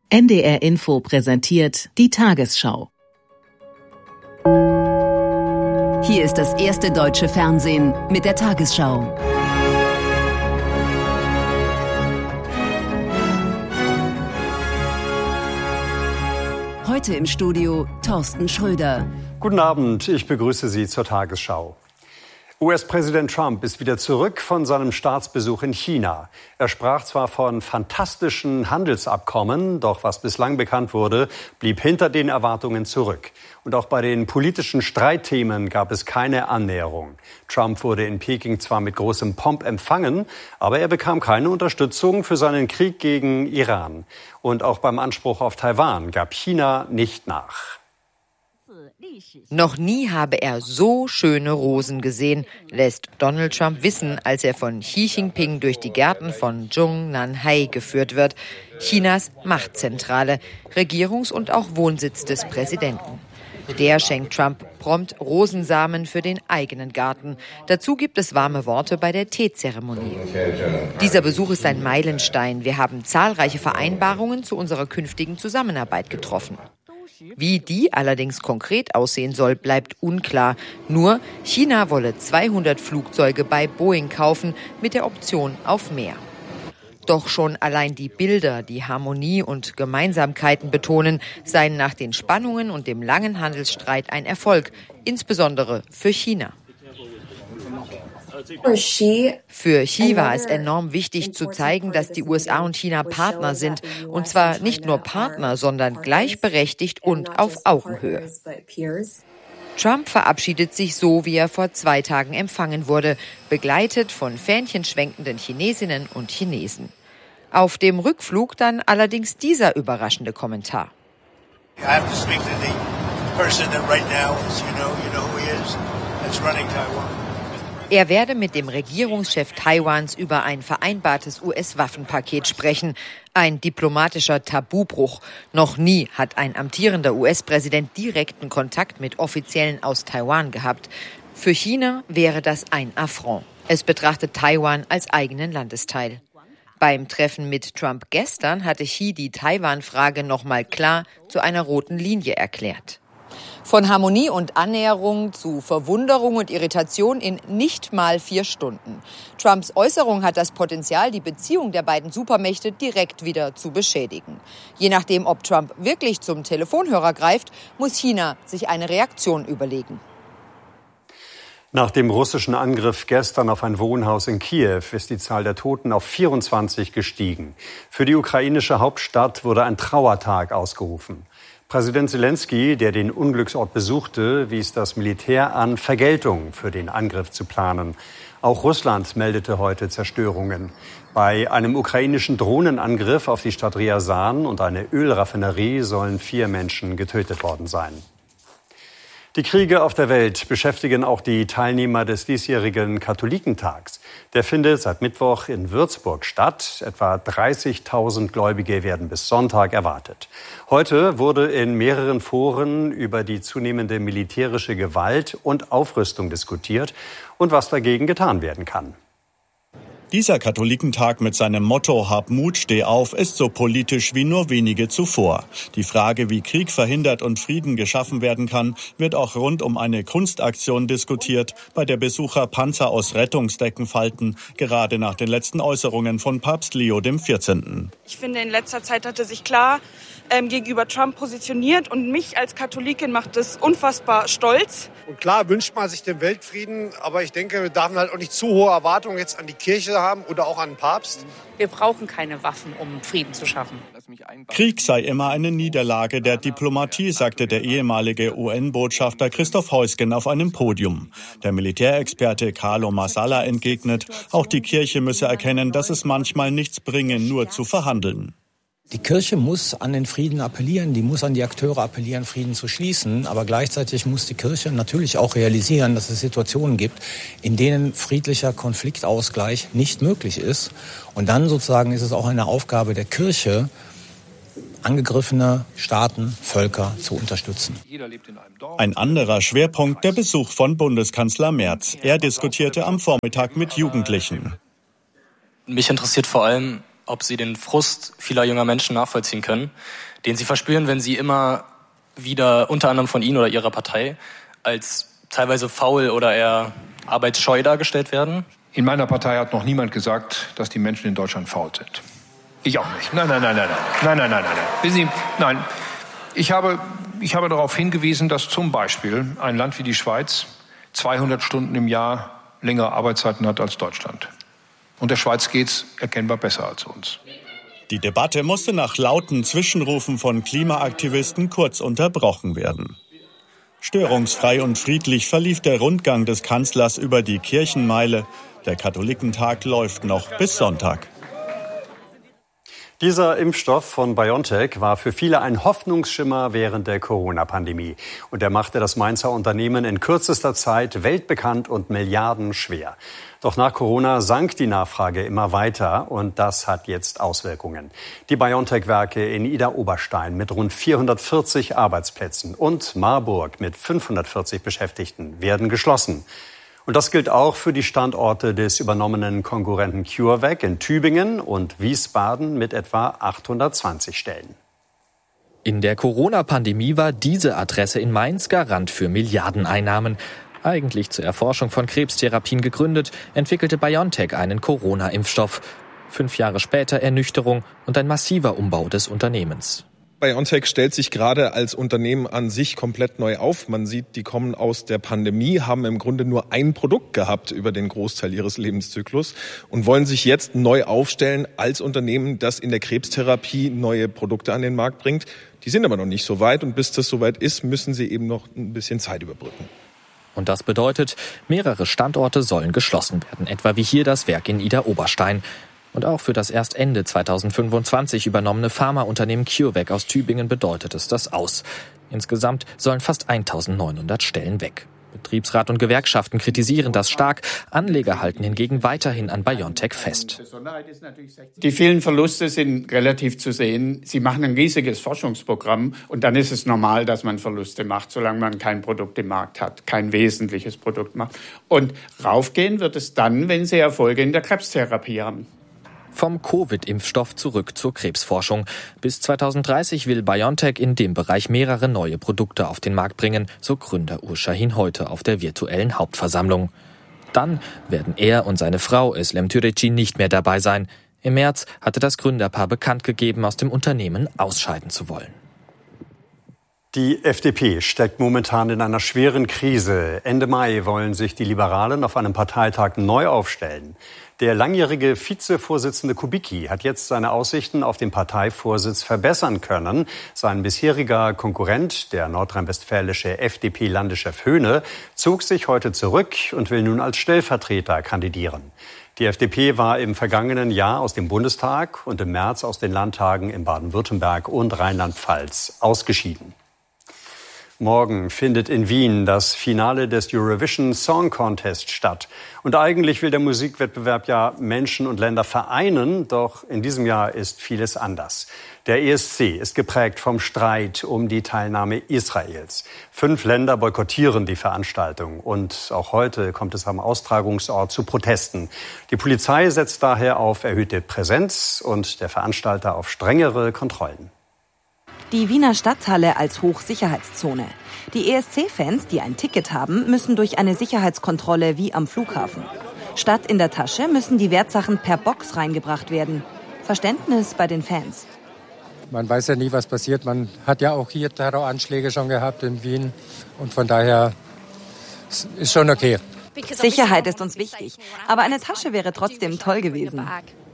NDR Info präsentiert die Tagesschau. Hier ist das erste deutsche Fernsehen mit der Tagesschau. Heute im Studio Thorsten Schröder. Guten Abend, ich begrüße Sie zur Tagesschau. US-Präsident Trump ist wieder zurück von seinem Staatsbesuch in China. Er sprach zwar von fantastischen Handelsabkommen, doch was bislang bekannt wurde, blieb hinter den Erwartungen zurück. Und auch bei den politischen Streitthemen gab es keine Annäherung. Trump wurde in Peking zwar mit großem Pomp empfangen, aber er bekam keine Unterstützung für seinen Krieg gegen Iran. Und auch beim Anspruch auf Taiwan gab China nicht nach. Noch nie habe er so schöne Rosen gesehen, lässt Donald Trump wissen, als er von Xi Jinping durch die Gärten von Zhongnanhai geführt wird, Chinas Machtzentrale, Regierungs- und auch Wohnsitz des Präsidenten. Der schenkt Trump prompt Rosensamen für den eigenen Garten. Dazu gibt es warme Worte bei der Teezeremonie. Dieser Besuch ist ein Meilenstein. Wir haben zahlreiche Vereinbarungen zu unserer künftigen Zusammenarbeit getroffen. Wie die allerdings konkret aussehen soll, bleibt unklar. Nur China wolle 200 Flugzeuge bei Boeing kaufen, mit der Option auf mehr. Doch schon allein die Bilder, die Harmonie und Gemeinsamkeiten betonen, seien nach den Spannungen und dem langen Handelsstreit ein Erfolg, insbesondere für China. Für Xi war es enorm wichtig zu zeigen, dass die USA und China Partner sind. Und zwar nicht nur Partner, sondern gleichberechtigt und auf Augenhöhe. Trump verabschiedet sich so, wie er vor 2 Tagen empfangen wurde, begleitet von fähnchenschwenkenden Chinesinnen und Chinesen. Auf dem Rückflug dann allerdings dieser überraschende Kommentar. I have to speak to the person that right now is, you know who he is, that's running Taiwan. Er werde mit dem Regierungschef Taiwans über ein vereinbartes US-Waffenpaket sprechen. Ein diplomatischer Tabubruch. Noch nie hat ein amtierender US-Präsident direkten Kontakt mit Offiziellen aus Taiwan gehabt. Für China wäre das ein Affront. Es betrachtet Taiwan als eigenen Landesteil. Beim Treffen mit Trump gestern hatte Xi die Taiwan-Frage nochmal klar zu einer roten Linie erklärt. Von Harmonie und Annäherung zu Verwunderung und Irritation in nicht mal 4 Stunden. Trumps Äußerung hat das Potenzial, die Beziehung der beiden Supermächte direkt wieder zu beschädigen. Je nachdem, ob Trump wirklich zum Telefonhörer greift, muss China sich eine Reaktion überlegen. Nach dem russischen Angriff gestern auf ein Wohnhaus in Kiew ist die Zahl der Toten auf 24 gestiegen. Für die ukrainische Hauptstadt wurde ein Trauertag ausgerufen. Präsident Zelensky, der den Unglücksort besuchte, wies das Militär an, Vergeltung für den Angriff zu planen. Auch Russland meldete heute Zerstörungen. Bei einem ukrainischen Drohnenangriff auf die Stadt Ryazan und eine Ölraffinerie sollen 4 Menschen getötet worden sein. Die Kriege auf der Welt beschäftigen auch die Teilnehmer des diesjährigen Katholikentags. Der findet seit Mittwoch in Würzburg statt. Etwa 30.000 Gläubige werden bis Sonntag erwartet. Heute wurde in mehreren Foren über die zunehmende militärische Gewalt und Aufrüstung diskutiert und was dagegen getan werden kann. Dieser Katholikentag mit seinem Motto »Hab Mut, steh auf« ist so politisch wie nur wenige zuvor. Die Frage, wie Krieg verhindert und Frieden geschaffen werden kann, wird auch rund um eine Kunstaktion diskutiert, bei der Besucher Panzer aus Rettungsdecken falten, gerade nach den letzten Äußerungen von Papst Leo XIV. Ich finde, in letzter Zeit hat er sich klar gegenüber Trump positioniert und mich als Katholikin macht es unfassbar stolz. Und klar wünscht man sich den Weltfrieden, aber ich denke, wir dürfen halt auch nicht zu hohe Erwartungen jetzt an die Kirche haben oder auch an den Papst. Wir brauchen keine Waffen, um Frieden zu schaffen. Krieg sei immer eine Niederlage der Diplomatie, sagte der ehemalige UN-Botschafter Christoph Heusgen auf einem Podium. Der Militärexperte Carlo Massala entgegnet, auch die Kirche müsse erkennen, dass es manchmal nichts bringe, nur zu verhandeln. Die Kirche muss an den Frieden appellieren, die muss an die Akteure appellieren, Frieden zu schließen. Aber gleichzeitig muss die Kirche natürlich auch realisieren, dass es Situationen gibt, in denen friedlicher Konfliktausgleich nicht möglich ist. Und dann sozusagen ist es auch eine Aufgabe der Kirche, angegriffene Staaten, Völker zu unterstützen. Ein anderer Schwerpunkt, der Besuch von Bundeskanzler Merz. Er diskutierte am Vormittag mit Jugendlichen. Mich interessiert vor allem, ob Sie den Frust vieler junger Menschen nachvollziehen können, den sie verspüren, wenn sie immer wieder unter anderem von Ihnen oder Ihrer Partei als teilweise faul oder eher arbeitsscheu dargestellt werden? In meiner Partei hat noch niemand gesagt, dass die Menschen in Deutschland faul sind. Ich auch nicht. Nein. Wissen Sie, nein. Ich habe darauf hingewiesen, dass zum Beispiel ein Land wie die Schweiz 200 Stunden im Jahr längere Arbeitszeiten hat als Deutschland. Und der Schweiz geht's erkennbar besser als uns. Die Debatte musste nach lauten Zwischenrufen von Klimaaktivisten kurz unterbrochen werden. Störungsfrei und friedlich verlief der Rundgang des Kanzlers über die Kirchenmeile. Der Katholikentag läuft noch bis Sonntag. Dieser Impfstoff von BioNTech war für viele ein Hoffnungsschimmer während der Corona-Pandemie. Und er machte das Mainzer Unternehmen in kürzester Zeit weltbekannt und milliardenschwer. Doch nach Corona sank die Nachfrage immer weiter und das hat jetzt Auswirkungen. Die BioNTech-Werke in Idar-Oberstein mit rund 440 Arbeitsplätzen und Marburg mit 540 Beschäftigten werden geschlossen. Und das gilt auch für die Standorte des übernommenen Konkurrenten CureVac in Tübingen und Wiesbaden mit etwa 820 Stellen. In der Corona-Pandemie war diese Adresse in Mainz Garant für Milliardeneinnahmen. Eigentlich zur Erforschung von Krebstherapien gegründet, entwickelte BioNTech einen Corona-Impfstoff. 5 Jahre später Ernüchterung und ein massiver Umbau des Unternehmens. BioNTech stellt sich gerade als Unternehmen an sich komplett neu auf. Man sieht, die kommen aus der Pandemie, haben im Grunde nur ein Produkt gehabt über den Großteil ihres Lebenszyklus und wollen sich jetzt neu aufstellen als Unternehmen, das in der Krebstherapie neue Produkte an den Markt bringt. Die sind aber noch nicht so weit und bis das soweit ist, müssen sie eben noch ein bisschen Zeit überbrücken. Und das bedeutet, mehrere Standorte sollen geschlossen werden, etwa wie hier das Werk in Idar-Oberstein. Und auch für das erst Ende 2025 übernommene Pharmaunternehmen CureVac aus Tübingen bedeutet es das aus. Insgesamt sollen fast 1900 Stellen weg. Betriebsrat und Gewerkschaften kritisieren das stark. Anleger halten hingegen weiterhin an BioNTech fest. Die vielen Verluste sind relativ zu sehen. Sie machen ein riesiges Forschungsprogramm und dann ist es normal, dass man Verluste macht, solange man kein Produkt im Markt hat, kein wesentliches Produkt macht. Und raufgehen wird es dann, wenn sie Erfolge in der Krebstherapie haben. Vom Covid-Impfstoff zurück zur Krebsforschung. Bis 2030 will BioNTech in dem Bereich mehrere neue Produkte auf den Markt bringen, so Gründer Urs Şahin heute auf der virtuellen Hauptversammlung. Dann werden er und seine Frau Özlem Türeci nicht mehr dabei sein. Im März hatte das Gründerpaar bekannt gegeben, aus dem Unternehmen ausscheiden zu wollen. Die FDP steckt momentan in einer schweren Krise. Ende Mai wollen sich die Liberalen auf einem Parteitag neu aufstellen. Der langjährige Vizevorsitzende Kubicki hat jetzt seine Aussichten auf den Parteivorsitz verbessern können. Sein bisheriger Konkurrent, der nordrhein-westfälische FDP-Landeschef Höhne, zog sich heute zurück und will nun als Stellvertreter kandidieren. Die FDP war im vergangenen Jahr aus dem Bundestag und im März aus den Landtagen in Baden-Württemberg und Rheinland-Pfalz ausgeschieden. Morgen findet in Wien das Finale des Eurovision Song Contest statt. Und eigentlich will der Musikwettbewerb ja Menschen und Länder vereinen, doch in diesem Jahr ist vieles anders. Der ESC ist geprägt vom Streit um die Teilnahme Israels. 5 Länder boykottieren die Veranstaltung und auch heute kommt es am Austragungsort zu Protesten. Die Polizei setzt daher auf erhöhte Präsenz und der Veranstalter auf strengere Kontrollen. Die Wiener Stadthalle als Hochsicherheitszone. Die ESC-Fans, die ein Ticket haben, müssen durch eine Sicherheitskontrolle wie am Flughafen. Statt in der Tasche müssen die Wertsachen per Box reingebracht werden. Verständnis bei den Fans. Man weiß ja nie, was passiert. Man hat ja auch hier Terroranschläge schon gehabt in Wien. Und von daher ist schon okay. Sicherheit ist uns wichtig. Aber eine Tasche wäre trotzdem toll gewesen.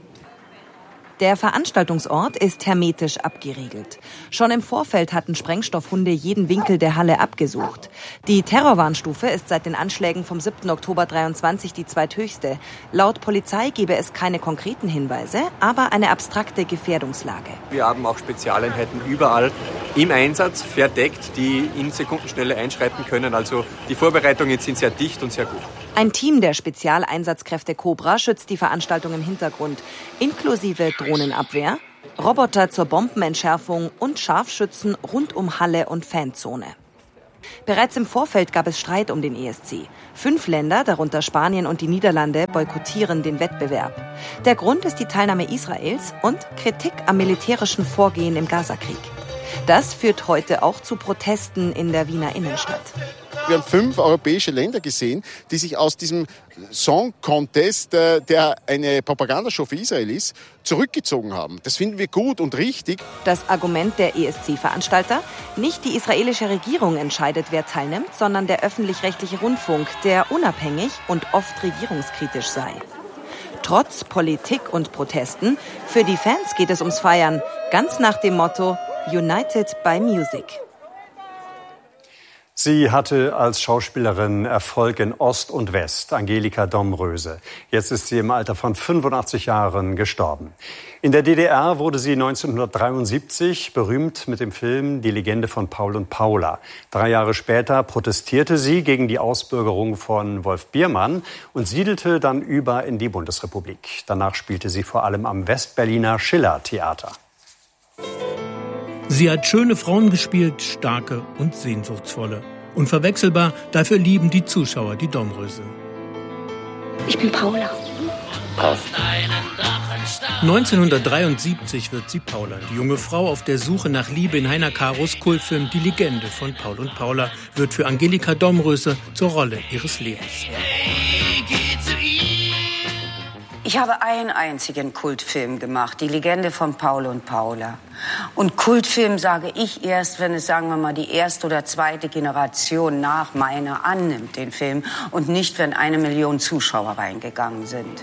Der Veranstaltungsort ist hermetisch abgeriegelt. Schon im Vorfeld hatten Sprengstoffhunde jeden Winkel der Halle abgesucht. Die Terrorwarnstufe ist seit den Anschlägen vom 7. Oktober 23 die zweithöchste. Laut Polizei gebe es keine konkreten Hinweise, aber eine abstrakte Gefährdungslage. Wir haben auch Spezialeinheiten überall im Einsatz, verdeckt, die in Sekundenschnelle einschreiten können. Also die Vorbereitungen sind sehr dicht und sehr gut. Ein Team der Spezialeinsatzkräfte Cobra schützt die Veranstaltung im Hintergrund, inklusive Drohnenabwehr, Roboter zur Bombenentschärfung und Scharfschützen rund um Halle und Fanzone. Bereits im Vorfeld gab es Streit um den ESC. 5 Länder, darunter Spanien und die Niederlande, boykottieren den Wettbewerb. Der Grund ist die Teilnahme Israels und Kritik am militärischen Vorgehen im Gazakrieg. Das führt heute auch zu Protesten in der Wiener Innenstadt. Wir haben 5 europäische Länder gesehen, die sich aus diesem Song Contest, der eine Propagandashow für Israel ist, zurückgezogen haben. Das finden wir gut und richtig. Das Argument der ESC-Veranstalter: Nicht die israelische Regierung entscheidet, wer teilnimmt, sondern der öffentlich-rechtliche Rundfunk, der unabhängig und oft regierungskritisch sei. Trotz Politik und Protesten, für die Fans geht es ums Feiern, ganz nach dem Motto United by Music. Sie hatte als Schauspielerin Erfolg in Ost und West, Angelika Domröse. Jetzt ist sie im Alter von 85 Jahren gestorben. In der DDR wurde sie 1973 berühmt mit dem Film Die Legende von Paul und Paula. 3 Jahre später protestierte sie gegen die Ausbürgerung von Wolf Biermann und siedelte dann über in die Bundesrepublik. Danach spielte sie vor allem am Westberliner Schiller-Theater. Sie hat schöne Frauen gespielt, starke und sehnsuchtsvolle. Unverwechselbar, dafür lieben die Zuschauer die Domröse. Ich bin Paula. 1973 wird sie Paula. Die junge Frau auf der Suche nach Liebe in Heiner Karos Kultfilm Die Legende von Paul und Paula wird für Angelika Domröse zur Rolle ihres Lebens. Ich habe einen einzigen Kultfilm gemacht, Die Legende von Paul und Paula. Und Kultfilm sage ich erst, wenn es, sagen wir mal, die erste oder zweite Generation nach meiner annimmt, den Film, und nicht, wenn 1 Million Zuschauer reingegangen sind.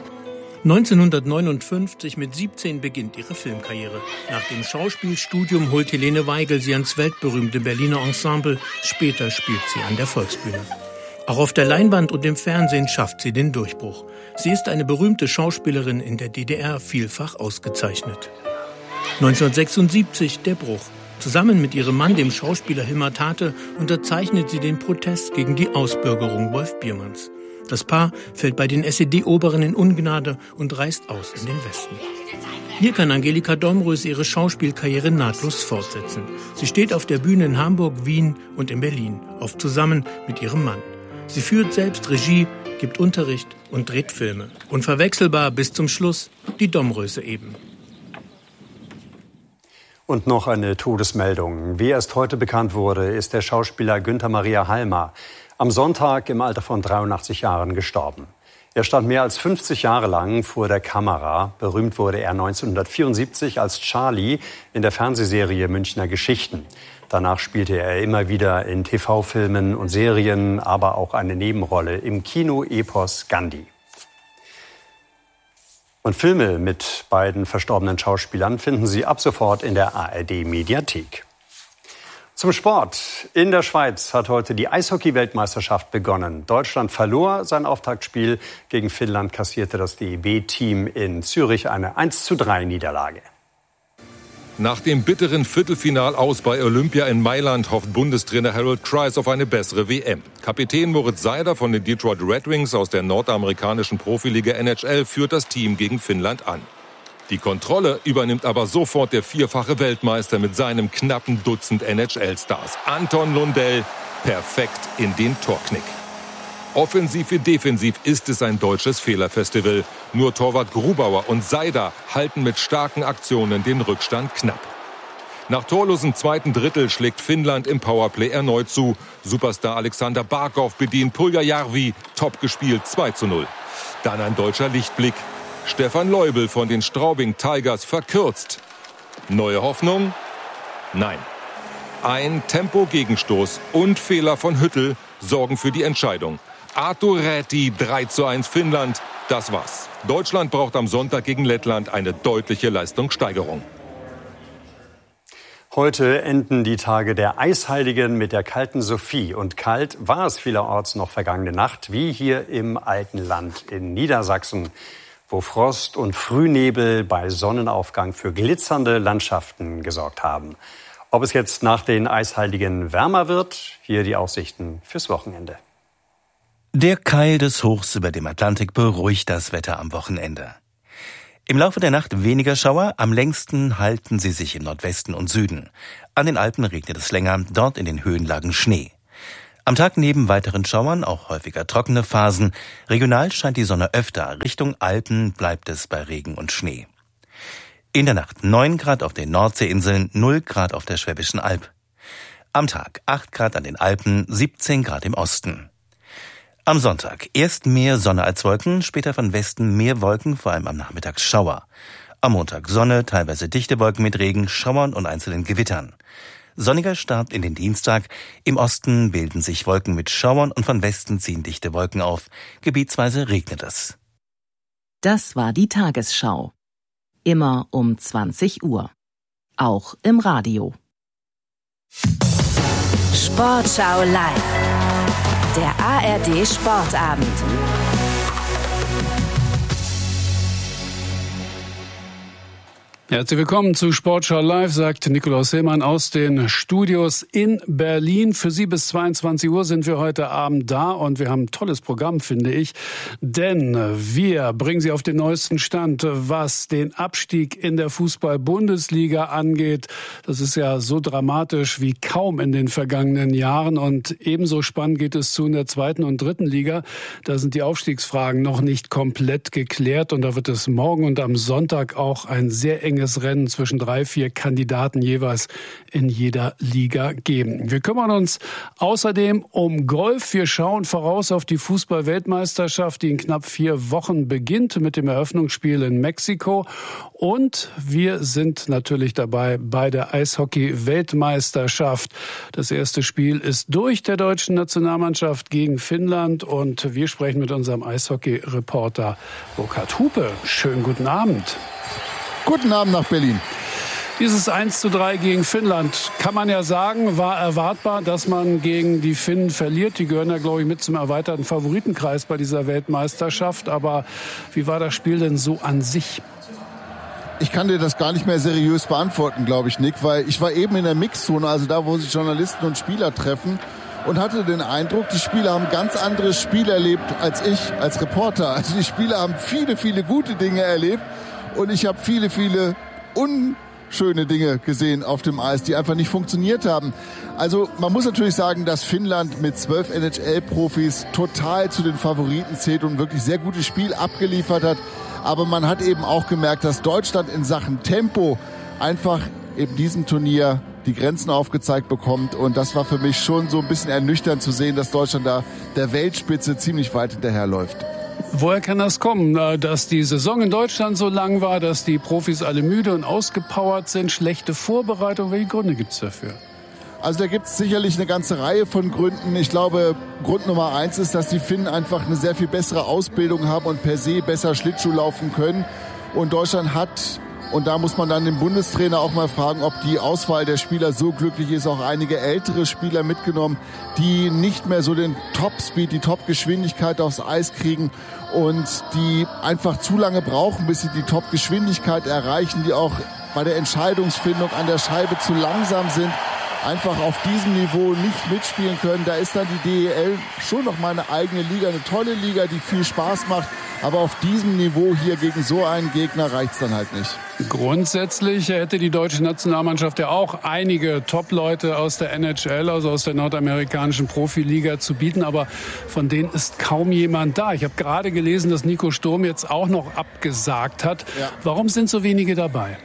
1959 mit 17 beginnt ihre Filmkarriere. Nach dem Schauspielstudium holt Helene Weigel sie ans weltberühmte Berliner Ensemble. Später spielt sie an der Volksbühne. Auch auf der Leinwand und im Fernsehen schafft sie den Durchbruch. Sie ist eine berühmte Schauspielerin in der DDR, vielfach ausgezeichnet. 1976 der Bruch. Zusammen mit ihrem Mann, dem Schauspieler Hilmar Tate, unterzeichnet sie den Protest gegen die Ausbürgerung Wolf Biermanns. Das Paar fällt bei den SED-Oberen in Ungnade und reist aus in den Westen. Hier kann Angelika Domröse ihre Schauspielkarriere nahtlos fortsetzen. Sie steht auf der Bühne in Hamburg, Wien und in Berlin, oft zusammen mit ihrem Mann. Sie führt selbst Regie, gibt Unterricht und dreht Filme. Unverwechselbar bis zum Schluss die Domröse eben. Und noch eine Todesmeldung. Wie erst heute bekannt wurde, ist der Schauspieler Günther Maria Halmer am Sonntag im Alter von 83 Jahren gestorben. Er stand mehr als 50 Jahre lang vor der Kamera. Berühmt wurde er 1974 als Charlie in der Fernsehserie Münchner Geschichten. Danach spielte er immer wieder in TV-Filmen und Serien, aber auch eine Nebenrolle im Kino-Epos Gandhi. Und Filme mit beiden verstorbenen Schauspielern finden Sie ab sofort in der ARD-Mediathek. Zum Sport. In der Schweiz hat heute die Eishockey-Weltmeisterschaft begonnen. Deutschland verlor sein Auftaktspiel. Gegen Finnland kassierte das DEB-Team in Zürich eine 1:3-Niederlage. Nach dem bitteren Viertelfinalaus bei Olympia in Mailand hofft Bundestrainer Harold Kreis auf eine bessere WM. Kapitän Moritz Seider von den Detroit Red Wings aus der nordamerikanischen Profiliga NHL führt das Team gegen Finnland an. Die Kontrolle übernimmt aber sofort der vierfache Weltmeister mit seinem knappen Dutzend NHL-Stars. Anton Lundell perfekt in den Torknick. Offensiv wie defensiv ist es ein deutsches Fehlerfestival. Nur Torwart Grubauer und Seider halten mit starken Aktionen den Rückstand knapp. Nach torlosem zweiten Drittel schlägt Finnland im Powerplay erneut zu. Superstar Alexander Barkov bedient Puljujärvi. Top gespielt, 2:0. Dann ein deutscher Lichtblick. Stefan Leubel von den Straubing Tigers verkürzt. Neue Hoffnung? Nein. Ein Tempo-Gegenstoß und Fehler von Hüttel sorgen für die Entscheidung. Arttu Räty 3:1 Finnland. Das war's. Deutschland braucht am Sonntag gegen Lettland eine deutliche Leistungssteigerung. Heute enden die Tage der Eisheiligen mit der kalten Sophie. Und kalt war es vielerorts noch vergangene Nacht, wie hier im Alpenland in Niedersachsen, wo Frost und Frühnebel bei Sonnenaufgang für glitzernde Landschaften gesorgt haben. Ob es jetzt nach den Eisheiligen wärmer wird, hier die Aussichten fürs Wochenende. Der Keil des Hochs über dem Atlantik beruhigt das Wetter am Wochenende. Im Laufe der Nacht weniger Schauer, am längsten halten sie sich im Nordwesten und Süden. An den Alpen regnet es länger, dort in den Höhenlagen Schnee. Am Tag neben weiteren Schauern auch häufiger trockene Phasen. Regional scheint die Sonne öfter. Richtung Alpen bleibt es bei Regen und Schnee. In der Nacht 9 Grad auf den Nordseeinseln, 0 Grad auf der Schwäbischen Alb. Am Tag 8 Grad an den Alpen, 17 Grad im Osten. Am Sonntag erst mehr Sonne als Wolken, später von Westen mehr Wolken, vor allem am Nachmittag Schauer. Am Montag Sonne, teilweise dichte Wolken mit Regen, Schauern und einzelnen Gewittern. Sonniger Start in den Dienstag. Im Osten bilden sich Wolken mit Schauern und von Westen ziehen dichte Wolken auf. Gebietsweise regnet es. Das war die Tagesschau. Immer um 20 Uhr. Auch im Radio. Sportschau live. Der ARD Sportabend. Herzlich willkommen zu Sportschau Live, sagt Nikolaus Hillmann aus den Studios in Berlin. Für Sie bis 22 Uhr sind wir heute Abend da und wir haben ein tolles Programm, finde ich. Denn wir bringen Sie auf den neuesten Stand, was den Abstieg in der Fußball-Bundesliga angeht. Das ist ja so dramatisch wie kaum in den vergangenen Jahren. Und ebenso spannend geht es zu in der 2. und 3. Liga. Da sind die Aufstiegsfragen noch nicht komplett geklärt. Und da wird es morgen und am Sonntag auch ein sehr enges Rennen zwischen 3-4 Kandidaten jeweils in jeder Liga geben. Wir kümmern uns außerdem um Golf. Wir schauen voraus auf die Fußball-Weltmeisterschaft, die in knapp 4 Wochen beginnt mit dem Eröffnungsspiel in Mexiko. Und wir sind natürlich dabei bei der Eishockey-Weltmeisterschaft. Das erste Spiel ist durch der deutschen Nationalmannschaft gegen Finnland und wir sprechen mit unserem Eishockey-Reporter Burkhard Hupe. Schönen guten Abend. Guten Abend nach Berlin. Dieses 1:3 gegen Finnland, kann man ja sagen, war erwartbar, dass man gegen die Finnen verliert. Die gehören ja, glaube ich, mit zum erweiterten Favoritenkreis bei dieser Weltmeisterschaft. Aber wie war das Spiel denn so an sich? Ich kann dir das gar nicht mehr seriös beantworten, glaube ich, Nick, weil ich war eben in der Mixzone, also da, wo sich Journalisten und Spieler treffen, und hatte den Eindruck, die Spieler haben ganz anderes Spiel erlebt als ich als Reporter. Also die Spieler haben viele, viele gute Dinge erlebt. Und ich habe viele, viele unschöne Dinge gesehen auf dem Eis, die einfach nicht funktioniert haben. Also man muss natürlich sagen, dass Finnland mit 12 NHL-Profis total zu den Favoriten zählt und wirklich sehr gutes Spiel abgeliefert hat. Aber man hat eben auch gemerkt, dass Deutschland in Sachen Tempo einfach in diesem Turnier die Grenzen aufgezeigt bekommt. Und das war für mich schon so ein bisschen ernüchternd zu sehen, dass Deutschland da der Weltspitze ziemlich weit hinterherläuft. Woher kann das kommen, dass die Saison in Deutschland so lang war, dass die Profis alle müde und ausgepowert sind, schlechte Vorbereitung? Welche Gründe gibt es dafür? Also da gibt es sicherlich eine ganze Reihe von Gründen. Ich glaube, Grund Nummer 1 ist, dass die Finnen einfach eine sehr viel bessere Ausbildung haben und per se besser Schlittschuh laufen können. Und Deutschland hat, und da muss man dann den Bundestrainer auch mal fragen, ob die Auswahl der Spieler so glücklich ist, auch einige ältere Spieler mitgenommen, die nicht mehr so den Top-Speed, die Top-Geschwindigkeit aufs Eis kriegen und die einfach zu lange brauchen, bis sie die Top-Geschwindigkeit erreichen, die auch bei der Entscheidungsfindung an der Scheibe zu langsam sind, einfach auf diesem Niveau nicht mitspielen können. Da ist dann die DEL schon noch mal eine eigene Liga, eine tolle Liga, die viel Spaß macht. Aber auf diesem Niveau hier gegen so einen Gegner reicht's dann halt nicht. Grundsätzlich hätte die deutsche Nationalmannschaft ja auch einige Top-Leute aus der NHL, also aus der nordamerikanischen Profiliga zu bieten. Aber von denen ist kaum jemand da. Ich habe gerade gelesen, dass Nico Sturm jetzt auch noch abgesagt hat. Ja. Warum sind so wenige dabei?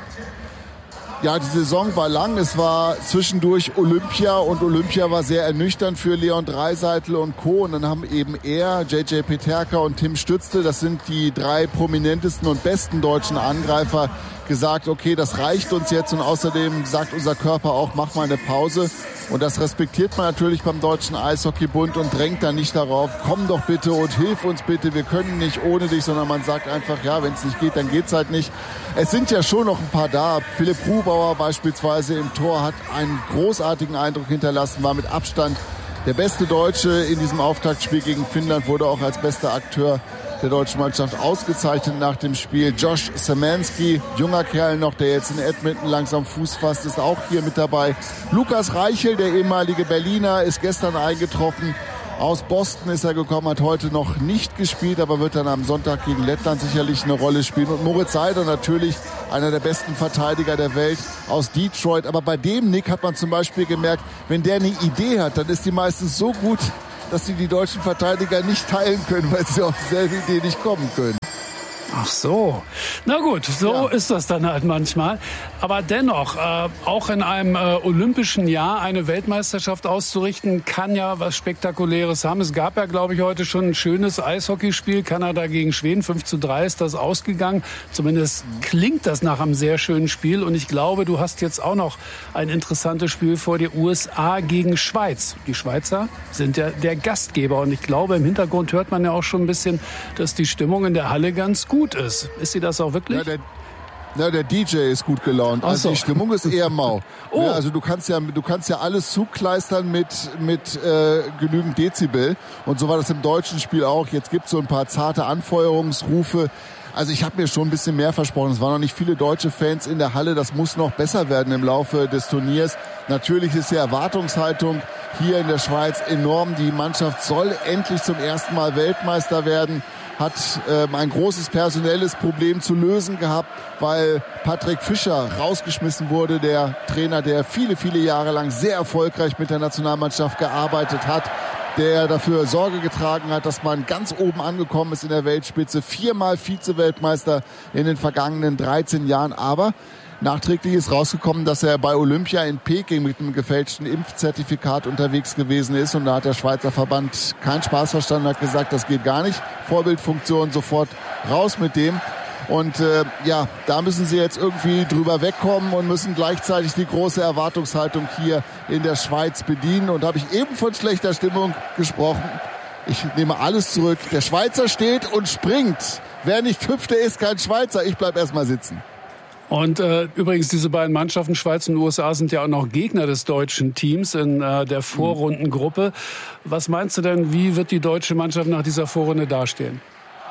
Ja, die Saison war lang. Es war zwischendurch Olympia und Olympia war sehr ernüchternd für Leon Draisaitl und Co. Und dann haben eben er, JJ Peterka und Tim Stützle, das sind die 3 prominentesten und besten deutschen Angreifer, gesagt, okay, das reicht uns jetzt. Und außerdem sagt unser Körper auch, mach mal eine Pause. Und das respektiert man natürlich beim Deutschen Eishockeybund und drängt dann nicht darauf, komm doch bitte und hilf uns bitte, wir können nicht ohne dich, sondern man sagt einfach, ja, wenn es nicht geht, dann geht's halt nicht. Es sind ja schon noch ein paar da. Philipp Grubauer beispielsweise im Tor hat einen großartigen Eindruck hinterlassen, war mit Abstand der beste Deutsche in diesem Auftaktspiel gegen Finnland, wurde auch als bester Akteur der deutschen Mannschaft ausgezeichnet nach dem Spiel. Josh Szymanski, junger Kerl noch, der jetzt in Edmonton langsam Fuß fasst, ist auch hier mit dabei. Lukas Reichel, der ehemalige Berliner, ist gestern eingetroffen. Aus Boston ist er gekommen, hat heute noch nicht gespielt, aber wird dann am Sonntag gegen Lettland sicherlich eine Rolle spielen. Und Moritz Seider natürlich, einer der besten Verteidiger der Welt aus Detroit. Aber bei dem Nick hat man zum Beispiel gemerkt, wenn der eine Idee hat, dann ist die meistens so gut, dass sie die deutschen Verteidiger nicht teilen können, weil sie auf dieselbe Idee nicht kommen können. Ach so. Na gut, so ist das dann halt manchmal. Aber dennoch, auch in einem olympischen Jahr eine Weltmeisterschaft auszurichten, kann ja was Spektakuläres haben. Es gab ja, glaube ich, heute schon ein schönes Eishockeyspiel. Kanada gegen Schweden, 5:3 ist das ausgegangen. Zumindest klingt das nach einem sehr schönen Spiel. Und ich glaube, du hast jetzt auch noch ein interessantes Spiel vor dir. USA gegen Schweiz. Die Schweizer sind ja der Gastgeber. Und ich glaube, im Hintergrund hört man ja auch schon ein bisschen, dass die Stimmung in der Halle ganz gut ist. Ist sie das auch wirklich? Ja, der DJ ist gut gelaunt. Also die Stimmung ist eher mau. Oh. Ja, also du kannst ja alles zukleistern mit genügend Dezibel. Und so war das im deutschen Spiel auch. Jetzt gibt's so ein paar zarte Anfeuerungsrufe. Also ich habe mir schon ein bisschen mehr versprochen. Es waren noch nicht viele deutsche Fans in der Halle. Das muss noch besser werden im Laufe des Turniers. Natürlich ist die Erwartungshaltung hier in der Schweiz enorm. Die Mannschaft soll endlich zum ersten Mal Weltmeister werden. Hat ein großes personelles Problem zu lösen gehabt, weil Patrick Fischer rausgeschmissen wurde, der Trainer, der viele, viele Jahre lang sehr erfolgreich mit der Nationalmannschaft gearbeitet hat, der dafür Sorge getragen hat, dass man ganz oben angekommen ist in der Weltspitze, 4-mal Vize-Weltmeister in den vergangenen 13 Jahren, aber nachträglich ist rausgekommen, dass er bei Olympia in Peking mit einem gefälschten Impfzertifikat unterwegs gewesen ist. Und da hat der Schweizer Verband keinen Spaß verstanden, hat gesagt, das geht gar nicht. Vorbildfunktion, sofort raus mit dem. Und da müssen sie jetzt irgendwie drüber wegkommen und müssen gleichzeitig die große Erwartungshaltung hier in der Schweiz bedienen. Und da habe ich eben von schlechter Stimmung gesprochen. Ich nehme alles zurück. Der Schweizer steht und springt. Wer nicht hüpft, der ist kein Schweizer. Ich bleib erst mal sitzen. Und übrigens, diese beiden Mannschaften, Schweiz und USA, sind ja auch noch Gegner des deutschen Teams in der Vorrundengruppe. Was meinst du denn, wie wird die deutsche Mannschaft nach dieser Vorrunde dastehen?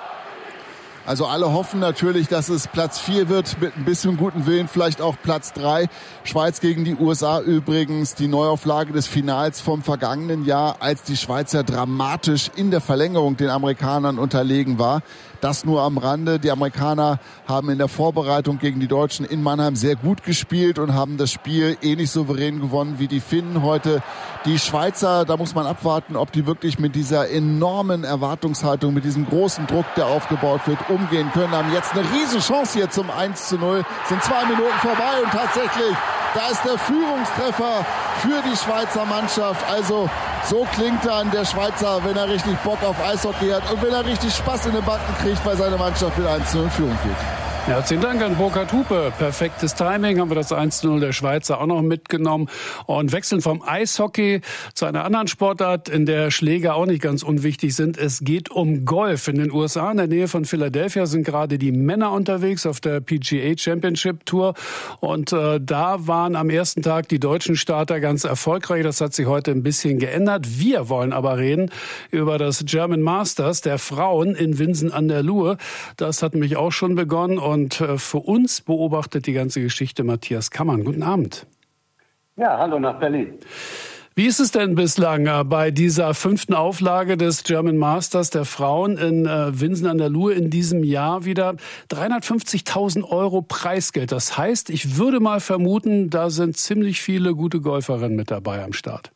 Also alle hoffen natürlich, dass es Platz 4 wird, mit ein bisschen guten Willen vielleicht auch Platz 3. Schweiz gegen die USA übrigens, die Neuauflage des Finals vom vergangenen Jahr, als die Schweizer dramatisch in der Verlängerung den Amerikanern unterlegen war. Das nur am Rande. Die Amerikaner haben in der Vorbereitung gegen die Deutschen in Mannheim sehr gut gespielt und haben das Spiel ähnlich souverän gewonnen wie die Finnen heute. Die Schweizer, da muss man abwarten, ob die wirklich mit dieser enormen Erwartungshaltung, mit diesem großen Druck, der aufgebaut wird, umgehen können. Haben jetzt eine Riesenchance hier zum 1:0. Sind 2 Minuten vorbei und tatsächlich, da ist der Führungstreffer für die Schweizer Mannschaft. Also so klingt dann der Schweizer, wenn er richtig Bock auf Eishockey hat und wenn er richtig Spaß in den Backen kriegt, weil seine Mannschaft mit 1:0 in Führung geht. Herzlichen Dank an Burkhard Hupe. Perfektes Timing, haben wir das 1:0 der Schweizer auch noch mitgenommen. Und wechseln vom Eishockey zu einer anderen Sportart, in der Schläger auch nicht ganz unwichtig sind. Es geht um Golf. In den USA, in der Nähe von Philadelphia, sind gerade die Männer unterwegs auf der PGA Championship Tour. Und da waren am ersten Tag die deutschen Starter ganz erfolgreich. Das hat sich heute ein bisschen geändert. Wir wollen aber reden über das German Masters der Frauen in Winsen an der Luhe. Das hat mich auch schon begonnen. Und für uns beobachtet die ganze Geschichte Matthias Kammann. Guten Abend. Ja, hallo nach Berlin. Wie ist es denn bislang bei dieser 5. Auflage des German Masters der Frauen in Winsen an der Luhe in diesem Jahr wieder? 350.000 € Preisgeld. Das heißt, ich würde mal vermuten, da sind ziemlich viele gute Golferinnen mit dabei am Start.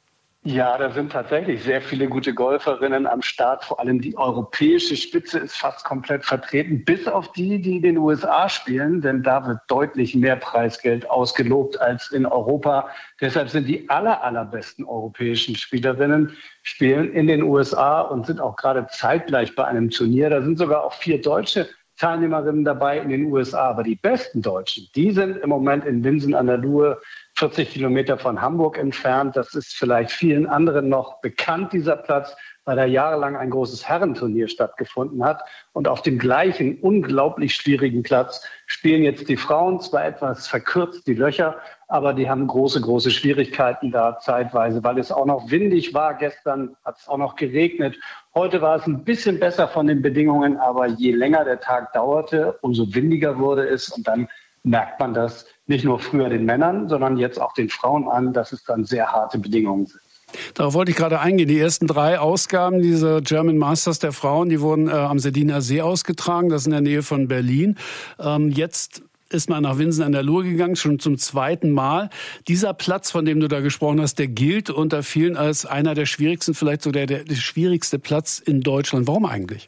Ja, da sind tatsächlich sehr viele gute Golferinnen am Start. Vor allem die europäische Spitze ist fast komplett vertreten, bis auf die in den USA spielen. Denn da wird deutlich mehr Preisgeld ausgelobt als in Europa. Deshalb sind die allerbesten europäischen Spielerinnen spielen in den USA und sind auch gerade zeitgleich bei einem Turnier. Da sind sogar auch 4 deutsche Teilnehmerinnen dabei in den USA. Aber die besten Deutschen, die sind im Moment in Winsen an der Luhe, 40 Kilometer von Hamburg entfernt. Das ist vielleicht vielen anderen noch bekannt, dieser Platz, weil da jahrelang ein großes Herrenturnier stattgefunden hat. Und auf dem gleichen unglaublich schwierigen Platz spielen jetzt die Frauen, zwar etwas verkürzt die Löcher, aber die haben große Schwierigkeiten da zeitweise, weil es auch noch windig war. Gestern hat es auch noch geregnet. Heute war es ein bisschen besser von den Bedingungen, aber je länger der Tag dauerte, umso windiger wurde es. Und dann merkt man das nicht nur früher den Männern, sondern jetzt auch den Frauen an, dass es dann sehr harte Bedingungen sind. Darauf wollte ich gerade eingehen. Die ersten 3 Ausgaben dieser German Masters der Frauen, die wurden am Sediner See ausgetragen. Das ist in der Nähe von Berlin. Jetzt ist man nach Winsen an der Luhe gegangen, schon zum 2. Mal. Dieser Platz, von dem du da gesprochen hast, der gilt unter vielen als einer der schwierigsten, vielleicht sogar der schwierigste Platz in Deutschland. Warum eigentlich?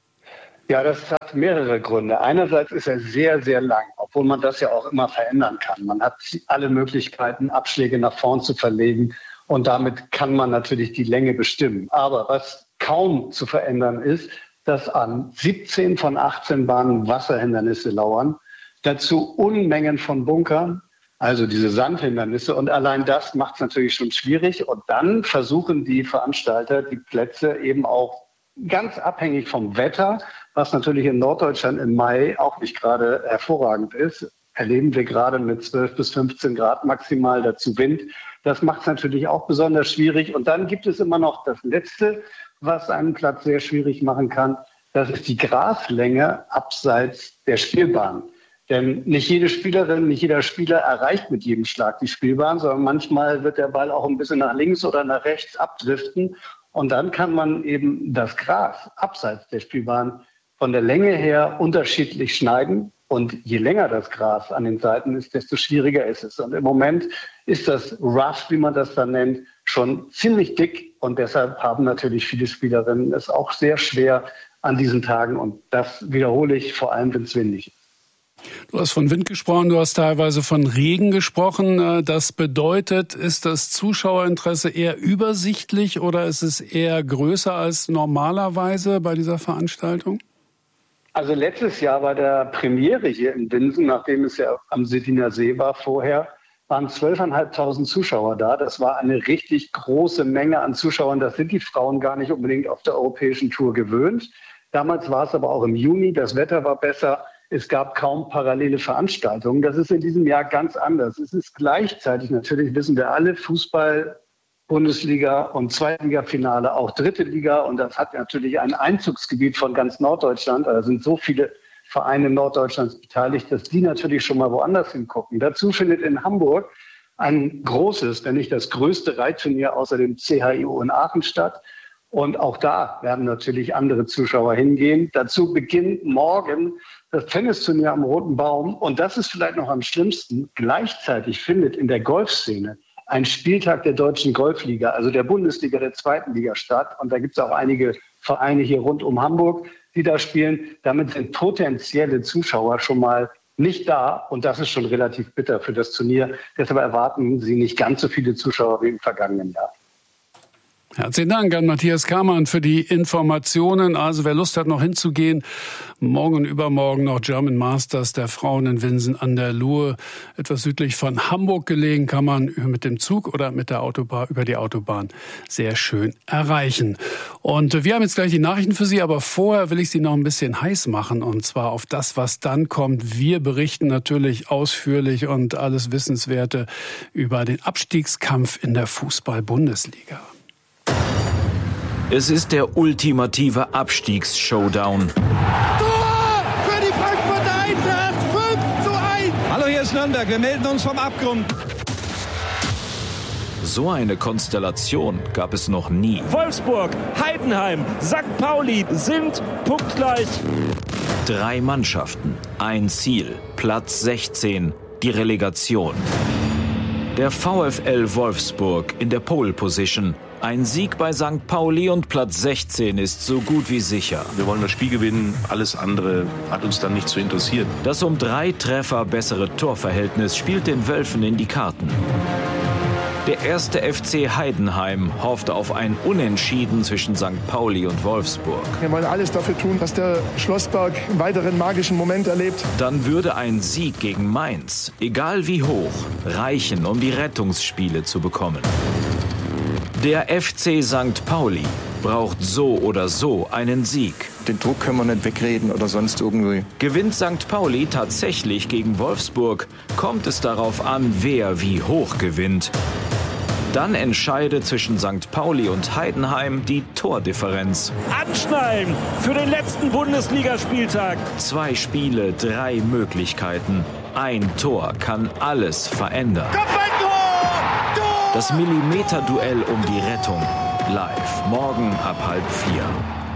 Ja, das hat mehrere Gründe. Einerseits ist er sehr, sehr lang, obwohl man das ja auch immer verändern kann. Man hat alle Möglichkeiten, Abschläge nach vorn zu verlegen und damit kann man natürlich die Länge bestimmen. Aber was kaum zu verändern ist, dass an 17 von 18 Bahnen Wasserhindernisse lauern, dazu Unmengen von Bunkern, also diese Sandhindernisse. Und allein das macht es natürlich schon schwierig. Und dann versuchen die Veranstalter, die Plätze eben auch ganz abhängig vom Wetter, was natürlich in Norddeutschland im Mai auch nicht gerade hervorragend ist, erleben wir gerade mit 12 bis 15 Grad maximal, dazu Wind. Das macht es natürlich auch besonders schwierig. Und dann gibt es immer noch das Letzte, was einen Platz sehr schwierig machen kann. Das ist die Graslänge abseits der Spielbahn. Denn nicht jede Spielerin, nicht jeder Spieler erreicht mit jedem Schlag die Spielbahn, sondern manchmal wird der Ball auch ein bisschen nach links oder nach rechts abdriften. Und dann kann man eben das Gras abseits der Spielbahn von der Länge her unterschiedlich schneiden. Und je länger das Gras an den Seiten ist, desto schwieriger ist es. Und im Moment ist das Rough, wie man das dann nennt, schon ziemlich dick. Und deshalb haben natürlich viele Spielerinnen es auch sehr schwer an diesen Tagen. Und das wiederhole ich, vor allem wenn es windig ist. Du hast von Wind gesprochen, du hast teilweise von Regen gesprochen. Das bedeutet, ist das Zuschauerinteresse eher übersichtlich oder ist es eher größer als normalerweise bei dieser Veranstaltung? Also letztes Jahr bei der Premiere hier in Winsen, nachdem es ja am Sediner See war vorher, waren 12.500 Zuschauer da. Das war eine richtig große Menge an Zuschauern. Das sind die Frauen gar nicht unbedingt auf der europäischen Tour gewöhnt. Damals war es aber auch im Juni, das Wetter war besser. Es gab kaum parallele Veranstaltungen. Das ist in diesem Jahr ganz anders. Es ist gleichzeitig, natürlich wissen wir alle, Fußball, Bundesliga und Zweitliga-Finale, auch dritte Liga. Und das hat natürlich ein Einzugsgebiet von ganz Norddeutschland. Da sind so viele Vereine Norddeutschlands beteiligt, dass die natürlich schon mal woanders hingucken. Dazu findet in Hamburg ein großes, wenn nicht das größte Reitturnier außer dem CHIO in Aachen statt. Und auch da werden natürlich andere Zuschauer hingehen. Dazu beginnt morgen das Tennisturnier am Roten Baum. Und das ist vielleicht noch am schlimmsten. Gleichzeitig findet in der Golfszene ein Spieltag der Deutschen Golfliga, also der Bundesliga, der zweiten Liga statt. Und da gibt es auch einige Vereine hier rund um Hamburg, die da spielen. Damit sind potenzielle Zuschauer schon mal nicht da. Und das ist schon relativ bitter für das Turnier. Deshalb erwarten Sie nicht ganz so viele Zuschauer wie im vergangenen Jahr. Herzlichen Dank an Matthias Kamann für die Informationen. Also wer Lust hat, noch hinzugehen, morgen und übermorgen noch German Masters der Frauen in Winsen an der Luhe, etwas südlich von Hamburg gelegen, kann man mit dem Zug oder mit der Autobahn, über die Autobahn sehr schön erreichen. Und wir haben jetzt gleich die Nachrichten für Sie, aber vorher will ich Sie noch ein bisschen heiß machen, und zwar auf das, was dann kommt. Wir berichten natürlich ausführlich und alles Wissenswerte über den Abstiegskampf in der Fußball-Bundesliga. Es ist der ultimative Abstiegs-Showdown. Tor für die Frankfurter Eintracht, 5:1. Hallo, hier ist Nürnberg, wir melden uns vom Abgrund. So eine Konstellation gab es noch nie. Wolfsburg, Heidenheim, St. Pauli sind punktgleich. 3 Mannschaften, ein Ziel, Platz 16, die Relegation. Der VfL Wolfsburg in der Pole Position. Ein Sieg bei St. Pauli und Platz 16 ist so gut wie sicher. Wir wollen das Spiel gewinnen, alles andere hat uns dann nicht zu interessieren. Das um 3 Treffer bessere Torverhältnis spielt den Wölfen in die Karten. Der erste FC Heidenheim hofft auf ein Unentschieden zwischen St. Pauli und Wolfsburg. Wir wollen alles dafür tun, dass der Schlossberg einen weiteren magischen Moment erlebt. Dann würde ein Sieg gegen Mainz, egal wie hoch, reichen, um die Rettungsspiele zu bekommen. Der FC St. Pauli braucht so oder so einen Sieg. Den Druck können wir nicht wegreden oder sonst irgendwie. Gewinnt St. Pauli tatsächlich gegen Wolfsburg, kommt es darauf an, wer wie hoch gewinnt. Dann entscheidet zwischen St. Pauli und Heidenheim die Tordifferenz. Anschnallen für den letzten Bundesligaspieltag. 2 Spiele, 3 Möglichkeiten. Ein Tor kann alles verändern. Kopfballtor! Tor! Das Millimeterduell um die Rettung. Live morgen ab 3:30.